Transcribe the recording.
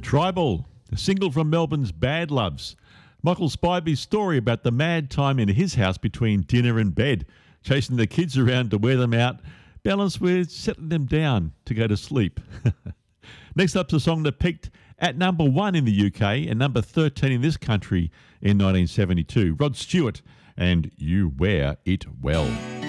Tribal, a single from Melbourne's Bad Loves. Michael Spivey's story about the mad time in his house between dinner and bed, chasing the kids around to wear them out, balanced with settling them down to go to sleep. Next up's a song that peaked at number 1 in the UK and number 13 in this country in 1972. Rod Stewart and You Wear It Well.